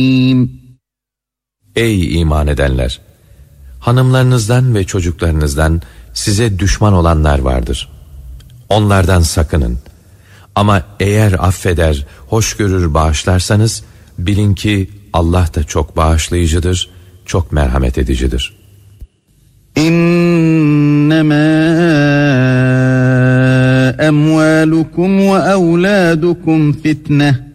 Ey iman edenler! Hanımlarınızdan ve çocuklarınızdan size düşman olanlar vardır. Onlardan sakının. Ama eğer affeder, hoş görür, bağışlarsanız bilin ki Allah da çok bağışlayıcıdır, çok merhamet edicidir. İnnemâ emvâlukum ve evlâdukum fitne.